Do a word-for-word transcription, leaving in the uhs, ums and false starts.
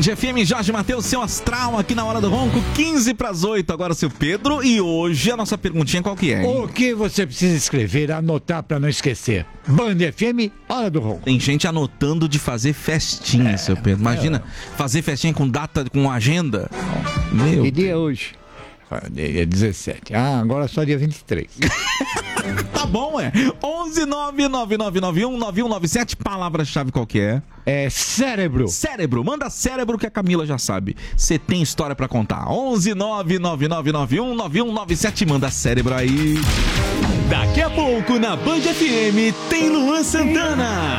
F M, Jorge Mateus, seu astral, aqui na Hora do Ronco, quinze para as oito, agora seu Pedro, e hoje a nossa perguntinha qual que é? Hein? O que você precisa escrever, anotar para não esquecer? Band F M, Hora do Ronco. Tem gente anotando de fazer festinha, é, seu Pedro. Imagina, é. fazer festinha com data, com agenda. Meu que dia é hoje? É dezessete. Ah, agora só dia vinte e três. Tá bom, é. onze nove nove nove nove um nove um nove sete, palavra-chave qual que é? É cérebro. Cérebro, manda cérebro que a Camila já sabe. Você tem história pra contar. onze nove nove nove nove um nove um nove sete, manda cérebro aí. Daqui a pouco na Band F M tem Luan Santana.